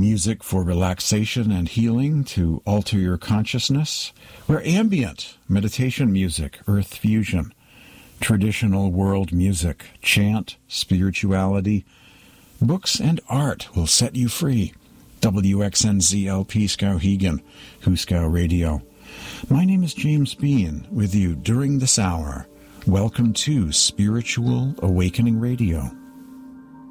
Music for relaxation and healing to alter your consciousness. We're ambient, meditation music, earth fusion, traditional world music, chant, spirituality, books and art will set you free. WXNZLP Skowhegan, Huskow Radio. My name is James Bean, with you during this hour. Welcome to Spiritual Awakening Radio.